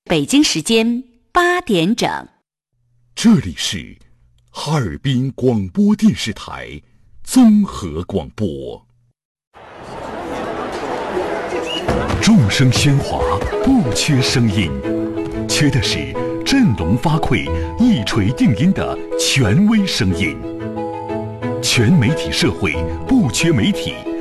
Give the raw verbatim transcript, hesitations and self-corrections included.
北京时间八点整。 这里是哈尔滨广播电视台综合广播。众声喧哗，不缺声音，缺的是振聋发聩、一锤定音的权威声音。全媒体社会，不缺媒体。